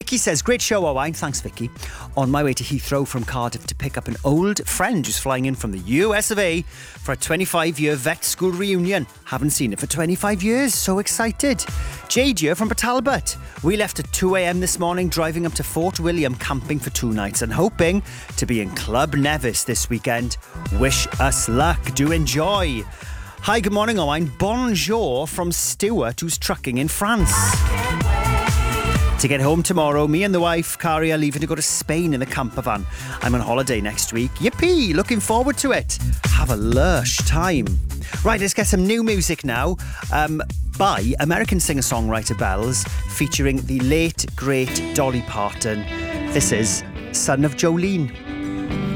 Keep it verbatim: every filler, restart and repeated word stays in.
Vicky says, great show, Owain. Thanks, Vicky. On my way to Heathrow from Cardiff to pick up an old friend who's flying in from the U S of A for a twenty-five year vet school reunion. Haven't seen it for twenty-five years. So excited. Jade here from Talbot. We left at two a.m. this morning, driving up to Fort William, camping for two nights and hoping to be in Club Nevis this weekend. Wish us luck. Do enjoy. Hi, good morning, Owain. Bonjour from Stuart, who's trucking in France. To get home tomorrow, me and the wife, Kari, are leaving to go to Spain in the camper van. I'm on holiday next week. Yippee! Looking forward to it. Have a lush time. Right, let's get some new music now um, by American singer-songwriter Bells, featuring the late, great Dolly Parton. This is Son of Jolene.